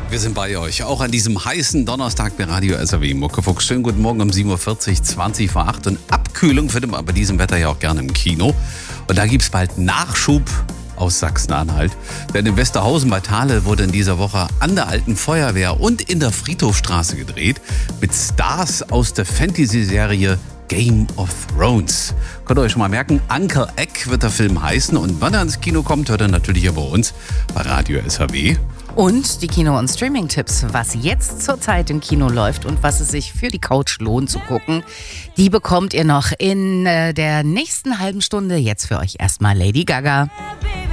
Wir sind bei euch, auch an diesem heißen Donnerstag bei Radio SAW. Muckefuchs, schönen guten Morgen um 7.40 Uhr, 20 vor 8. Und Abkühlung findet man bei diesem Wetter ja auch gerne im Kino. Und da gibt es bald Nachschub aus Sachsen-Anhalt. Denn in Westerhausen bei Thale wurde in dieser Woche an der Alten Feuerwehr und in der Friedhofstraße gedreht. Mit Stars aus der Fantasy-Serie Game of Thrones. Könnt ihr euch schon mal merken, Uncle Egg wird der Film heißen. Und wenn er ins Kino kommt, hört er natürlich auch bei uns bei Radio SAW. Und die Kino- und Streaming-Tipps, was jetzt zurzeit im Kino läuft und was es sich für die Couch lohnt zu gucken, die bekommt ihr noch in der nächsten halben Stunde. Jetzt für euch erstmal Lady Gaga.